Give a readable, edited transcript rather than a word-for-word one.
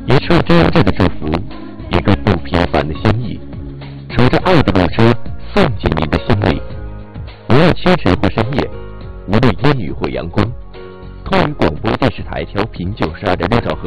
也受这样这个祝福，一个不平凡的心意，守着爱的路车送进您的心里。不论清晨或深夜，无论烟雨或阳光，通于广播电视台调频92.6兆赫